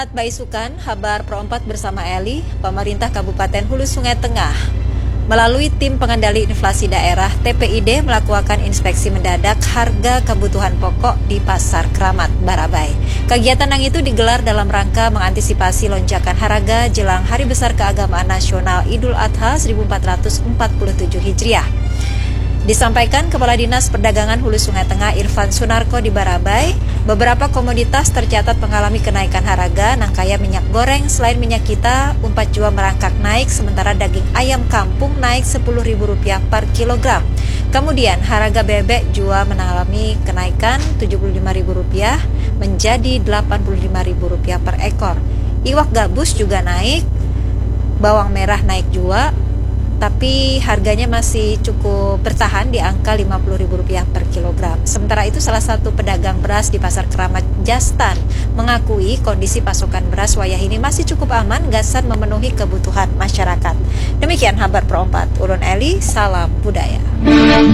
Baisukan, Habar Pro 4 bersama Eli, pemerintah Kabupaten Hulu Sungai Tengah melalui tim pengendali inflasi daerah TPID melakukan inspeksi mendadak harga kebutuhan pokok di Pasar Kramat, Barabai. Kegiatan yang itu digelar dalam rangka mengantisipasi lonjakan harga jelang Hari Besar Keagamaan Nasional Idul Adha 1447 Hijriah. Disampaikan Kepala Dinas Perdagangan Hulu Sungai Tengah Irfan Sunarko di Barabai, beberapa komoditas tercatat mengalami kenaikan harga, nangkaya minyak goreng selain minyak kita, umpat jua merangkak naik, sementara daging ayam kampung naik Rp10.000 per kilogram. Kemudian harga bebek jua mengalami kenaikan Rp75.000 menjadi Rp85.000 per ekor. Iwak gabus juga naik, bawang merah naik jua, tapi harganya masih cukup bertahan di angka Rp50.000 per kilogram. Sementara itu salah satu pedagang beras di Pasar Kramat Jastan mengakui kondisi pasokan beras wayah ini masih cukup aman, gasan memenuhi kebutuhan masyarakat. Demikian Habar Pro 4, Ulun Eli, salam budaya.